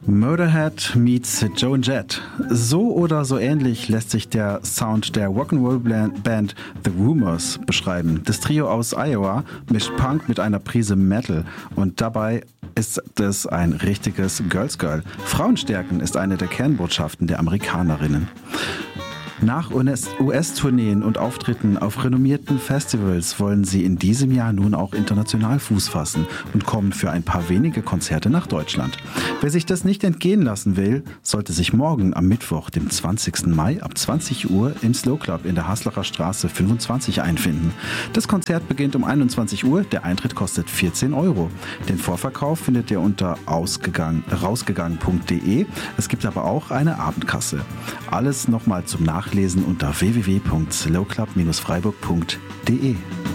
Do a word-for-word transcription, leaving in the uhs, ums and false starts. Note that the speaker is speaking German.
Motorhead meets Joan Jett. So oder so ähnlich lässt sich der Sound der Rock'n'Roll-Band The Rumors beschreiben. Das Trio aus Iowa mischt Punk mit einer Prise Metal und dabei ist es ein richtiges Girls Girl. Frauenstärken ist eine der Kernbotschaften der Amerikanerinnen. Nach U S-Tourneen und Auftritten auf renommierten Festivals wollen sie in diesem Jahr nun auch international Fuß fassen und kommen für ein paar wenige Konzerte nach Deutschland. Wer sich das nicht entgehen lassen will, sollte sich morgen am Mittwoch, dem zwanzigsten Mai ab zwanzig Uhr im Slow Club in der Haslacher Straße fünfundzwanzig einfinden. Das Konzert beginnt um einundzwanzig Uhr, der Eintritt kostet vierzehn Euro. Den Vorverkauf findet ihr unter ausgegangen, rausgegangen punkt de. Es gibt aber auch eine Abendkasse. Alles nochmal zum Nachlesen unter w w w punkt slowclub Bindestrich freiburg punkt de.